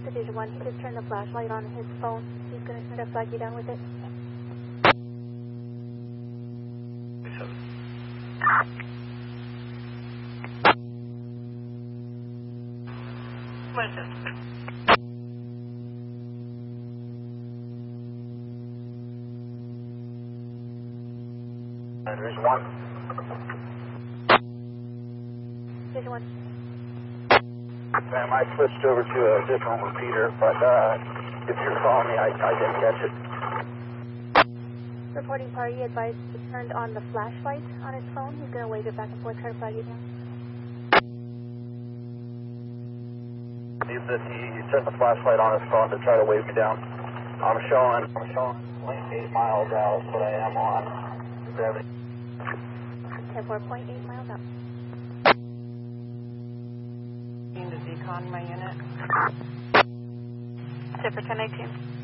Division 1, he just turned the flashlight on his phone. He's going to try to flag you down with it. What is this? Division 1. Division 1. Ma'am, I switched over to a different repeater, but if you're calling me, I didn't catch it. Reporting party advised he turned on the flashlight on his phone. He's going to wave it back and forth, try to flag you down. He said he turned the flashlight on his phone to try to wave me down. I'm showing like 8 miles out, but I am on 10-4.8 miles out. To decon my unit. Zipper 1018.